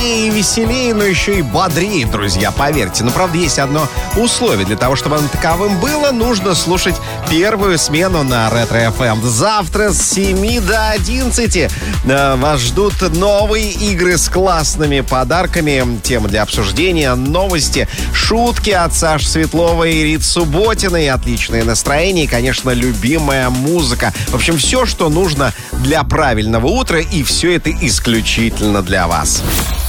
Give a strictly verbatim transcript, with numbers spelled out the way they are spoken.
бодрее и веселее, но еще и бодрее, друзья, поверьте. Но, правда, есть одно условие. Для того, чтобы оно таковым было, нужно слушать первую смену на Ретро-эф эм. Завтра с семи до одиннадцати вас ждут новые игры с классными подарками, темы для обсуждения, новости, шутки от Саши Светловой и Риты Субботиной, отличное настроение и, конечно, любимая музыка. В общем, все, что нужно для правильного утра, и все это исключительно для вас.